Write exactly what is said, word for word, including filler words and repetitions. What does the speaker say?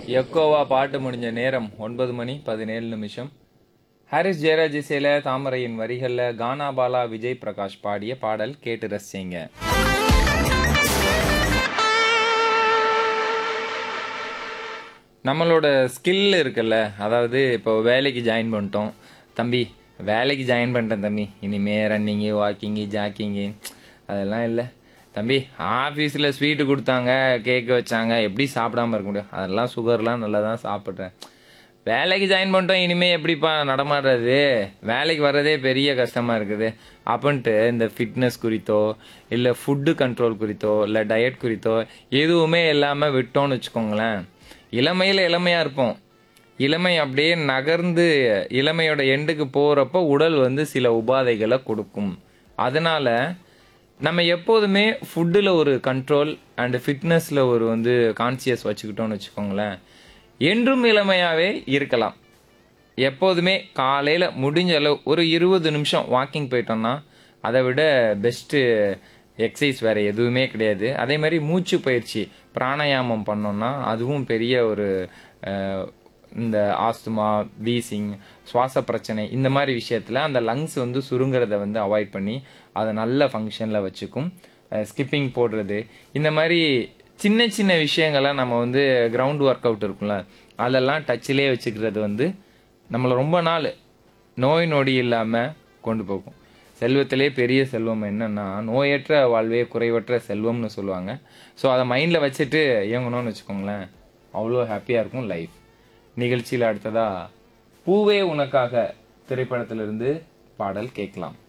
எக்கோவா பாட்டு முடிஞ்ச நேரம் ஒன்பது மணி பதினேழு நிமிஷம். ஹாரிஸ் ஜெயராஜ் இசையில தாமரையின் வரிகள்ல கானா பாலா விஜய் பிரகாஷ் பாடிய பாடல் கேட்டு ரசிங்க. நம்மளோட ஸ்கில் இருக்குல்ல, அதாவது இப்போ வேலைக்கு ஜாயின் பண்ணிட்டோம் தம்பி, வேலைக்கு ஜாயின் பண்ணிட்டேன் தம்பி, இனிமே ரன்னிங்கு வாக்கிங்கு ஜாக்கிங்கு அதெல்லாம் இல்லை தம்பி. ஆஃபீஸில் ஸ்வீட்டு கொடுத்தாங்க, கேக்கு வச்சாங்க, எப்படி சாப்பிடாம இருக்க முடியும்? அதெல்லாம் சுகர்லாம் நல்லா தான் சாப்பிட்றேன். வேலைக்கு ஜாயின் பண்ணிட்டோம், இனிமேல் எப்படிப்பா நடமாடுறது, வேலைக்கு வர்றதே பெரிய கஷ்டமாக இருக்குது அப்படின்ட்டு இந்த ஃபிட்னஸ் குறித்தோ இல்லை ஃபுட்டு கண்ட்ரோல் குறித்தோ இல்லை டயட் குறித்தோ எதுவுமே இல்லாமல் விட்டோன்னு வச்சுக்கோங்களேன், இளமையில் இளமையாக இருப்போம். இளமை அப்படியே நகர்ந்து இளமையோட எண்டுக்கு போகிறப்போ உடல் வந்து சில உபாதைகளை கொடுக்கும். அதனால் நம்ம எப்போதுமே ஃபுட்டில் ஒரு கண்ட்ரோல் அண்டு ஃபிட்னஸில் ஒரு வந்து கான்சியஸ் வச்சுக்கிட்டோன்னு வச்சுக்கோங்களேன், என்றும் இளமையாகவே இருக்கலாம். எப்போதுமே காலையில் முடிஞ்ச அளவு ஒரு இருபது நிமிஷம் வாக்கிங் போயிட்டோம்னா அதை விட பெஸ்ட்டு எக்ஸசைஸ் வேறு எதுவுமே கிடையாது. அதே மாதிரி மூச்சு பயிற்சி பிராணாயாமம் பண்ணோன்னா அதுவும் பெரிய ஒரு இந்த ஆஸ்துமா, வீசிங், சுவாச பிரச்சனை இந்த மாதிரி விஷயத்தில் அந்த லங்ஸ் வந்து சுருங்கிறத வந்து அவாய்ட் பண்ணி அதை நல்ல ஃபங்க்ஷனில் வச்சுக்கும். ஸ்கிப்பிங் போடுறது, இந்த மாதிரி சின்ன சின்ன விஷயங்களை நம்ம வந்து கிரவுண்ட் ஒர்க் அவுட் இருக்கும்ல அதெல்லாம் டச்சிலே வச்சுக்கிறது வந்து நம்மளை ரொம்ப நாள் நோய் நொடி இல்லாமல் கொண்டு போகும். செல்வத்திலே பெரிய செல்வம் என்னன்னா நோயற்ற வாழ்வே குறைவற்ற செல்வம்னு சொல்லுவாங்க. ஸோ அதை மைண்டில் வச்சுட்டு இயங்கணும்னு வச்சுக்கோங்களேன், அவ்வளோ ஹாப்பியாக இருக்கும் லைஃப். நிகழ்ச்சியில் அடுத்ததா பூவே உனக்காக திரைப்படத்திலிருந்து பாடல் கேட்கலாம்.